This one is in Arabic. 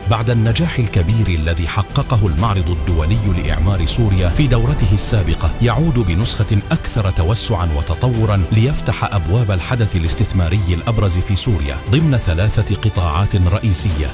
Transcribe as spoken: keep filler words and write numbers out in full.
بعد النجاح الكبير الذي حققه المعرض الدولي لإعمار سوريا في دورته السابقة، يعود بنسخة أكثر توسعا وتطورا ليفتح أبواب الحدث الاستثماري الأبرز في سوريا ضمن ثلاثة قطاعات رئيسية: